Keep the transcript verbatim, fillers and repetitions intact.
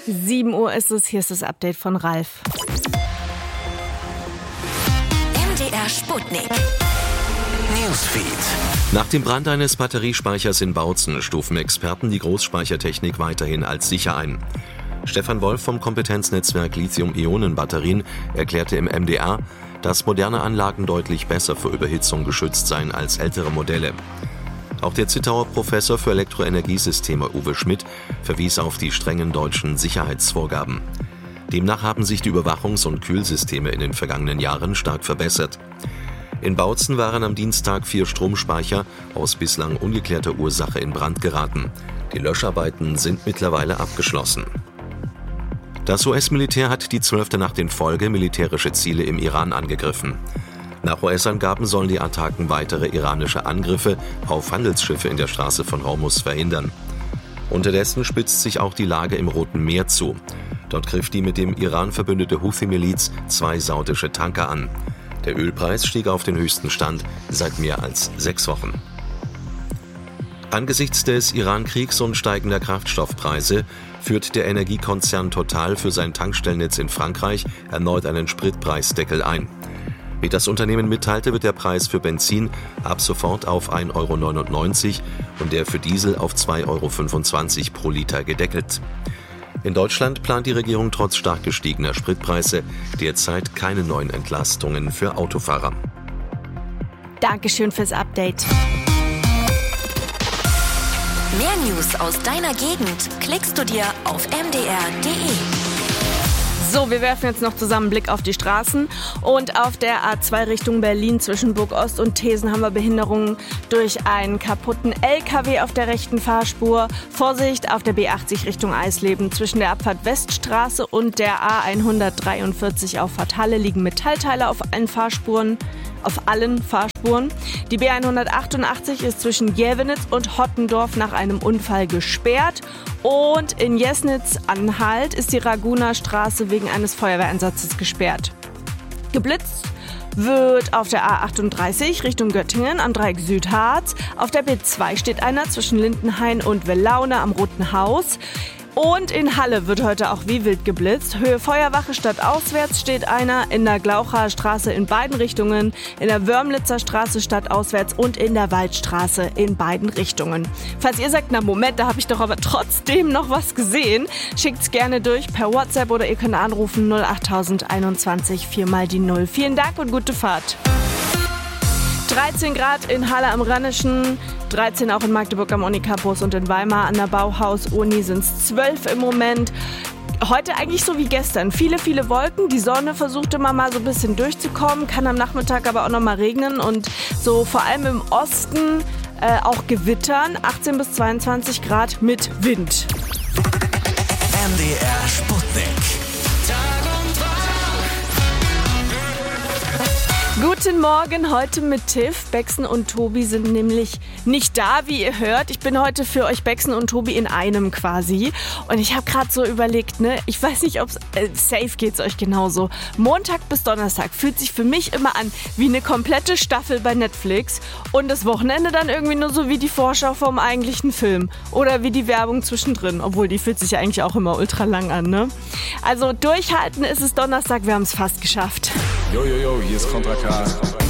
sieben Uhr ist es, hier ist das Update von Ralf. M D R Sputnik. Newsfeed. Nach dem Brand eines Batteriespeichers in Bautzen stufen Experten die Großspeichertechnik weiterhin als sicher ein. Stefan Wolf vom Kompetenznetzwerk Lithium-Ionen-Batterien erklärte im M D R, dass moderne Anlagen deutlich besser vor Überhitzung geschützt seien als ältere Modelle. Auch der Zittauer Professor für Elektroenergiesysteme Uwe Schmidt verwies auf die strengen deutschen Sicherheitsvorgaben. Demnach haben sich die Überwachungs- und Kühlsysteme in den vergangenen Jahren stark verbessert. In Bautzen waren am Dienstag vier Stromspeicher aus bislang ungeklärter Ursache in Brand geraten. Die Löscharbeiten sind mittlerweile abgeschlossen. Das U S-Militär hat die zwölfte Nacht in Folge militärische Ziele im Iran angegriffen. Nach U S-Angaben sollen die Attacken weitere iranische Angriffe auf Handelsschiffe in der Straße von Hormuz verhindern. Unterdessen spitzt sich auch die Lage im Roten Meer zu. Dort griff die mit dem Iran verbündete Houthi-Miliz zwei saudische Tanker an. Der Ölpreis stieg auf den höchsten Stand seit mehr als sechs Wochen. Angesichts des Iran-Kriegs und steigender Kraftstoffpreise führt der Energiekonzern Total für sein Tankstellennetz in Frankreich erneut einen Spritpreisdeckel ein. Wie das Unternehmen mitteilte, wird der Preis für Benzin ab sofort auf ein Euro neunundneunzig und der für Diesel auf zwei Euro fünfundzwanzig pro Liter gedeckelt. In Deutschland plant die Regierung trotz stark gestiegener Spritpreise derzeit keine neuen Entlastungen für Autofahrer. Dankeschön fürs Update. Mehr News aus deiner Gegend klickst du dir auf m d r punkt d e. So, wir werfen jetzt noch zusammen einen Blick auf die Straßen. Und auf der A zwei Richtung Berlin zwischen Burg Ost und Thesen haben wir Behinderungen durch einen kaputten L K W auf der rechten Fahrspur. Vorsicht auf der B achtzig Richtung Eisleben. Zwischen der Abfahrt Weststraße und der A hundertdreiundvierzig auf Halle liegen Metallteile auf allen Fahrspuren. Auf allen Fahrspuren. Die B hundertachtundachtzig ist zwischen Jävenitz und Hottendorf nach einem Unfall gesperrt. Und in Jesnitz-Anhalt ist die Raguner-Straße wegen eines Feuerwehreinsatzes gesperrt. Geblitzt wird auf der A achtunddreißig Richtung Göttingen am Dreieck Südharz. Auf der B zwei steht einer zwischen Lindenhain und Wellaune am Roten Haus. Und in Halle wird heute auch wie wild geblitzt. Höhe Feuerwache stadtauswärts steht einer, in der Glauchaer Straße in beiden Richtungen, in der Wörmlitzer Straße stadtauswärts und in der Waldstraße in beiden Richtungen. Falls ihr sagt, na Moment, da habe ich doch aber trotzdem noch was gesehen, schickt's gerne durch per WhatsApp oder ihr könnt anrufen null achttausend einundzwanzig vier mal die null. Vielen Dank und gute Fahrt. dreizehn Grad in Halle am Rheinischen, dreizehn auch in Magdeburg am Unicampus und in Weimar an der Bauhaus-Uni sind es zwölf im Moment. Heute eigentlich so wie gestern. Viele, viele Wolken. Die Sonne versucht immer mal so ein bisschen durchzukommen, kann am Nachmittag aber auch noch mal regnen und so vor allem im Osten äh, auch gewittern. achtzehn bis zweiundzwanzig Grad mit Wind. M D R Sputnik. Guten Morgen, heute mit Tiff. Bexen und Tobi sind nämlich nicht da, wie ihr hört. Ich bin heute für euch Bexen und Tobi in einem quasi. Und ich habe gerade so überlegt, ne, ich weiß nicht, ob es äh, safe geht's euch genauso. Montag bis Donnerstag fühlt sich für mich immer an wie eine komplette Staffel bei Netflix. Und das Wochenende dann irgendwie nur so wie die Vorschau vom eigentlichen Film. Oder wie die Werbung zwischendrin. Obwohl, die fühlt sich ja eigentlich auch immer ultra lang an, ne? Also durchhalten ist es Donnerstag, wir haben es fast geschafft. Jo, jo, jo, hier ist Kontra K.